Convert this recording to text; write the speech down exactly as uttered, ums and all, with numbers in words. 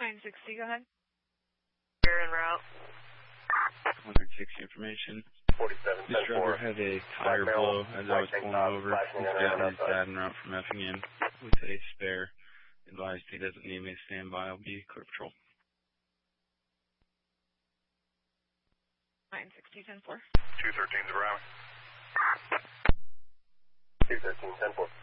nine sixty, go ahead. You're en route. one sixty information. This driver had a tire blow as I was pulling over. He's got his dad en route from Effingham with a spare. Advised he doesn't need me to stand by. I'll be clear patrol. nine sixty, ten four. two thirteen is around. two thirteen, ten four.